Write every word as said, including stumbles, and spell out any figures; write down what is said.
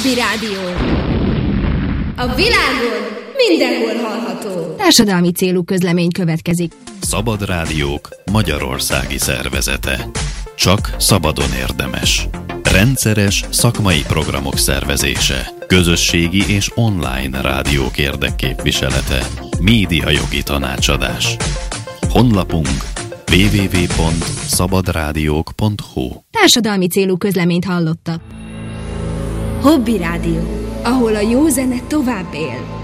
Hobby Rádió. A világon mindenhol hallható. Társadalmi célú közlemény következik. Szabad Rádiók Magyarországi Szervezete. Csak szabadon érdemes. Rendszeres szakmai programok szervezése. Közösségi és online rádiók érdekképviselete. Médiajogi tanácsadás. Honlapunk double-u double-u double-u pont szabadrádiók pont hu. Társadalmi célú közleményt hallottak. Hobby Rádió, ahol a jó zene tovább él.